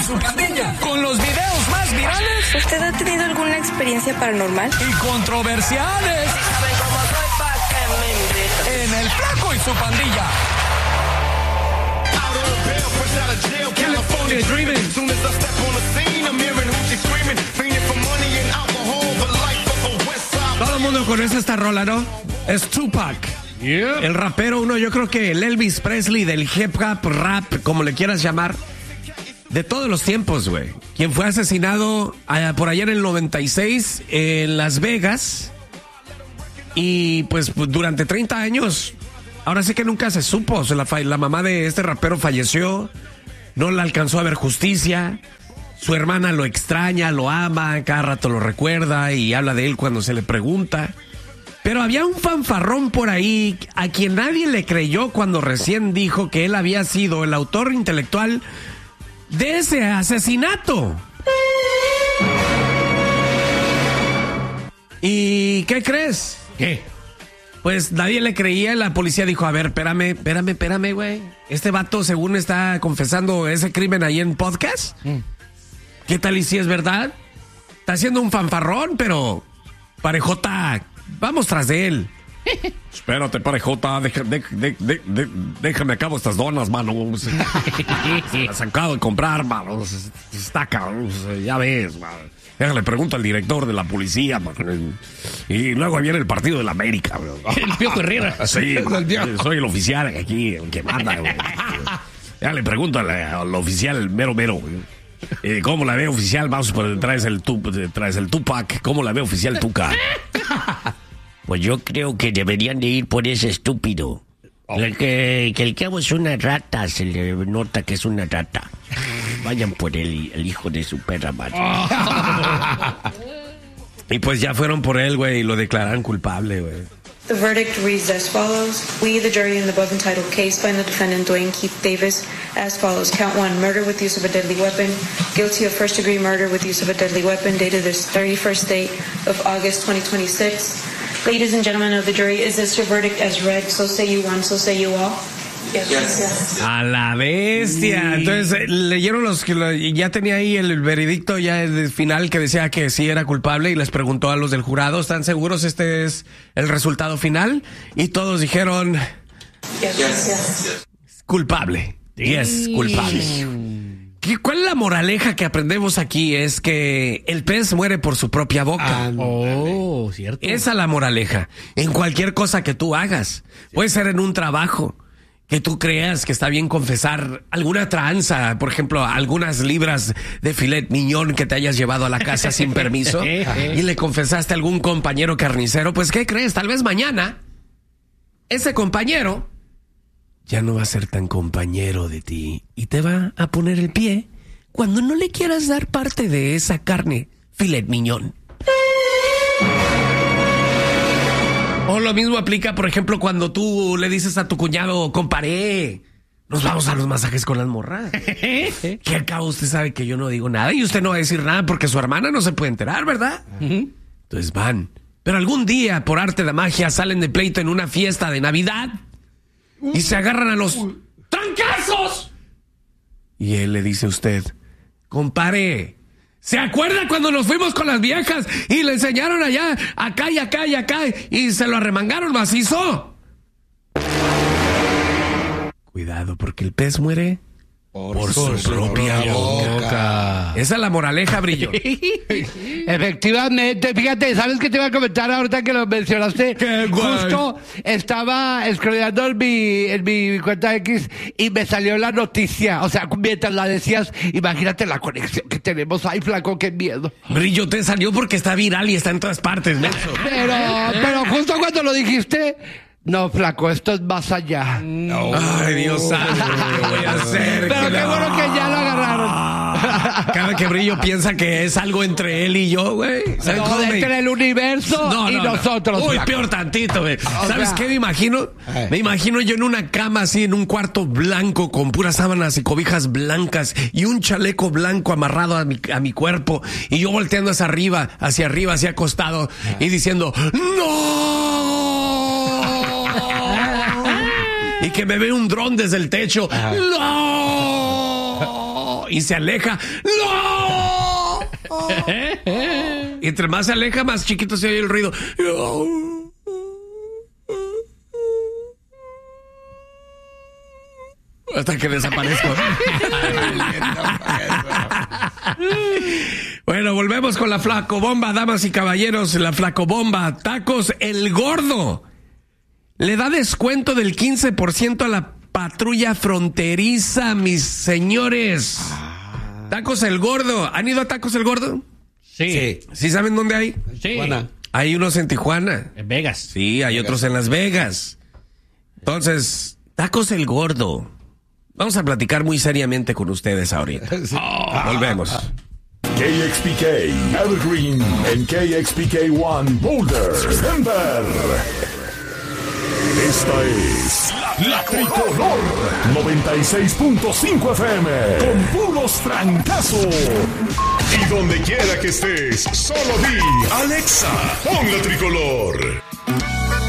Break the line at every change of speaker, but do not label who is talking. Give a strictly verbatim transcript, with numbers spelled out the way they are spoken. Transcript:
su pandilla, con los videos más virales.
¿Usted ha tenido alguna experiencia paranormal?
Y controversiales.
Si saben cómo soy, pa' que me inviten.
En El Flaco y su pandilla.
California dreaming.
Soon as I step on the scene, I'm hearing who she's screaming, fiending for money and alcohol, the life of a West Side.
Todo el mundo conoce esta rola, ¿no? Es Tupac.
Yeah.
El rapero, uno, yo creo que el Elvis Presley del hip hop, rap, como le quieras llamar, de todos los tiempos, güey. Quien fue asesinado uh, por allá en el noventa y seis en Las Vegas. Y pues durante treinta años, ahora sí que nunca se supo. O sea, la, la mamá de este rapero falleció, no le alcanzó a ver justicia. Su hermana lo extraña, lo ama, cada rato lo recuerda y habla de él cuando se le pregunta. Pero había un fanfarrón por ahí a quien nadie le creyó cuando recién dijo que él había sido el autor intelectual de ese asesinato. ¿Y qué crees?
¿Qué?
Pues nadie le creía y la policía dijo, a ver, espérame, espérame, espérame, güey. Este vato según está confesando ese crimen ahí en podcast. Mm. ¿Qué tal y si es verdad? Está haciendo un fanfarrón, pero parejota, vamos tras de él. Espérate, parejota, deja, de, de, de, de, déjame acabo estas donas, mano. Las acabo de comprar, mano. Está cabrón, ya ves, mano. Déjale, pregunto al director de la policía, mano. Y luego viene el partido de la América, bro.
El Piojo Herrera.
Sí, soy el oficial aquí, el que manda, güey. Déjale, pregunto al, al oficial mero mero, güey. Eh, ¿Cómo la ve oficial? Vamos, pues, traes el, tu, traes el Tupac. ¿Cómo la ve oficial Tuca?
Pues yo creo que deberían de ir por ese estúpido. Oh. El que, que el cabo es una rata, se le nota que es una rata. Vayan por él, el hijo de su perra madre. Oh.
Y pues ya fueron por él, güey, y lo declararon culpable, güey.
The verdict reads as follows. We, the jury in the above entitled case, find the defendant Dwayne Keith Davis as follows. Count one, murder with use of a deadly weapon. Guilty of first degree murder with use of a deadly weapon, dated this thirty-first day of August twenty twenty-six. Ladies and gentlemen of the jury, is this your verdict as read? So say you one, so say you all. Yes. Yes.
A la bestia. Entonces leyeron los que ya tenía ahí el veredicto ya el final que decía que sí era culpable y les preguntó a los del jurado, ¿están seguros este es el resultado final? Y todos dijeron
yes. Yes.
culpable. Yes, culpable. ¿Cuál es la moraleja que aprendemos aquí? Es que el pez muere por su propia boca.
Ah, oh, cierto.
Esa es la moraleja. En cualquier cosa que tú hagas. Puede ser en un trabajo. Que tú creas que está bien confesar alguna tranza, por ejemplo, algunas libras de filet mignon que te hayas llevado a la casa sin permiso y le confesaste a algún compañero carnicero, pues ¿qué crees? Tal vez mañana ese compañero ya no va a ser tan compañero de ti y te va a poner el pie cuando no le quieras dar parte de esa carne filet mignon. O lo mismo aplica, por ejemplo, cuando tú le dices a tu cuñado, comparé, nos vamos a los masajes con las morras. Que al cabo usted sabe que yo no digo nada y usted no va a decir nada porque su hermana no se puede enterar, ¿verdad? Uh-huh. Entonces van. Pero algún día, por arte de magia, salen de pleito en una fiesta de Navidad y se agarran a los trancazos. Y él le dice a usted, comparé, ¿se acuerda cuando nos fuimos con las viejas y le enseñaron allá, acá y acá y acá y se lo arremangaron macizo? Cuidado, porque el pez muere por, por su, su propia, propia boca. boca. Esa es la moraleja, Brillo.
Efectivamente, fíjate, ¿sabes qué te iba a comentar ahorita que lo mencionaste?
¿Qué,
Justo estaba scrolleando en mi, en mi cuenta X y me salió la noticia. O sea, mientras la decías, imagínate la conexión que tenemos. Ay, flaco, qué miedo.
Brillo, te salió porque está viral y está en todas partes, Nelson.
Pero, pero justo cuando lo dijiste... No, flaco, esto es más allá.
No. Ay, Dios santo, ¿qué voy a hacer?
Pero qué bueno que ya lo agarraron.
Cada que Brillo piensa que es algo entre él y yo, güey.
¿Sabes no, cómo entre me... el universo no, y no, nosotros.
No. Uy, flaco. Peor tantito, güey. O ¿Sabes sea... qué me imagino? Ay. Me imagino yo en una cama así, en un cuarto blanco, con puras sábanas y cobijas blancas y un chaleco blanco amarrado a mi, a mi cuerpo. Y yo volteando hacia arriba, hacia arriba, hacia acostado y diciendo, ¡no! Y que me ve un dron desde el techo. ¡No! ¡no! Y se aleja. ¡No! Y entre más se aleja, más chiquito se oye el ruido. Hasta que desaparezco. Bueno, volvemos con la Flacobomba, damas y caballeros. La Flacobomba, Tacos El Gordo le da descuento del quince por ciento a la patrulla fronteriza, mis señores. Tacos El Gordo. ¿Han ido a Tacos El Gordo?
Sí.
¿Sí saben dónde hay?
Sí.
Tijuana.
Hay unos en Tijuana.
En Vegas.
Sí, hay otros en Las Vegas. Entonces, Tacos El Gordo. Vamos a platicar muy seriamente con ustedes ahorita. Volvemos.
K X P K, Evergreen, en K X P K uno, Boulder, Denver. Esta es La, la Tricolor noventa y seis punto cinco F M, con puros trancazos.
Y donde quiera que estés, solo di Alexa, pon la Tricolor.